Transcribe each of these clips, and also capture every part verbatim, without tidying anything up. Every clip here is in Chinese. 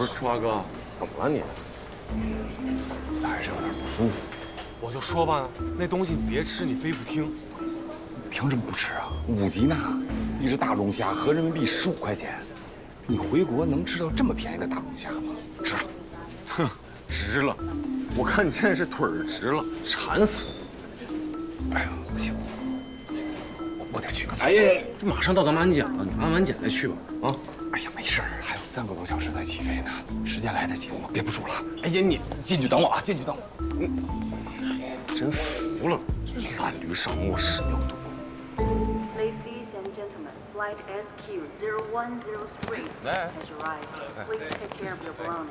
不是，春华哥，怎么了你？咋还是有点不舒服？ 我就说吧，那东西你别吃，你非不听。 凭什么不吃啊？五级呢，一只大龙虾合人民币十五块钱，你回国能吃到这么便宜的大龙虾吗？值了。 哼，值了。我看你现在是腿儿直了，馋死你。 哎呀，不行，我我得去个厕所。 哎呀，这马上到咱们安检了，你安完检再去吧。啊。 哎呀，没事儿，还有三个多小时才起飞呢，时间来得及，我憋不住了。 哎呀，你进去等我啊，进去等我。 嗯，真服了，这懒驴上磨，屎尿多。 Ladies and gentlemen, flight S Q zero one zero three has arrived. Please take care of your belongings.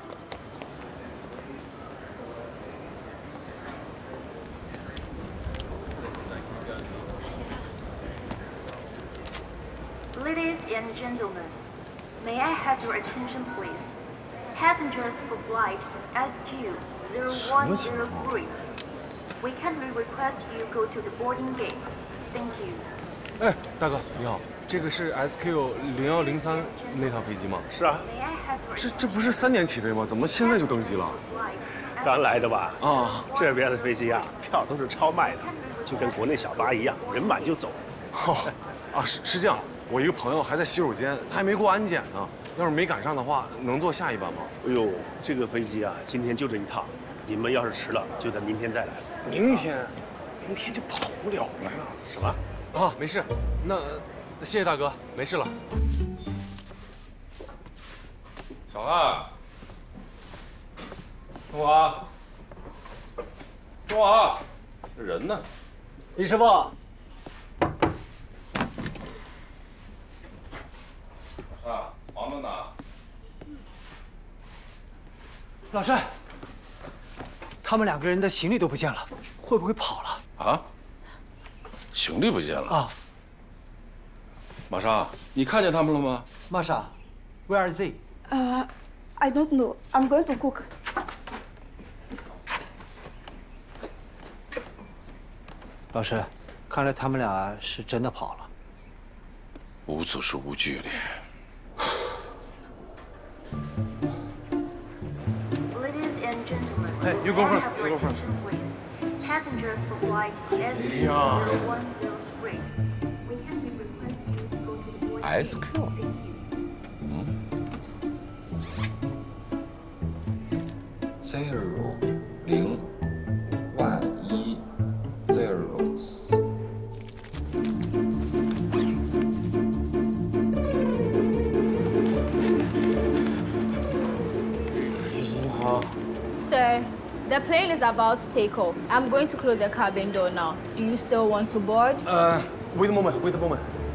Ladies and gentlemen, may I have your attention, please? Passengers for flight S Q zero one zero three. We kindly request you go to the boarding gate. Thank you. 哎，大哥你好，这个是 S Q 零幺零三那趟飞机吗？ 是啊， 这这不是三点起飞吗？怎么现在就登机了？ 刚来的吧？ 啊， 这边的飞机啊，票都是超卖的，就跟国内小巴一样，人满就走。 哦，啊是是这样，我一个朋友还在洗手间，他还没过安检呢。要是没赶上的话，能坐下一班吗？ 哎呦，这个飞机啊，今天就这一趟，你们要是迟了，就等明天再来。 明天，明天就跑不了了呀。 什么？ 啊，没事，那谢谢大哥，没事了。 小汉，中华，中华，这人呢？ 李师傅， 啊，忙着呢。 老师，他们两个人的行李都不见了，会不会跑了？ 啊？行李不见了啊！ 玛莎，你看见他们了吗？ 玛莎 ，Where are they？ Uh, I don't know. I'm going to cook. 老师，看来他们俩是真的跑了。 无子是无惧的。 Hey, you go first. You go first. Passengers for flight S Q zero one zero three. We kindly request you to go to the boarding gate. S Q。嗯。Zero 零 one 一 zero。 好。 Sir, the plane is about to take off. I'm going to close the cabin door now. Do you still want to board? Uh, wait a moment, wait a moment.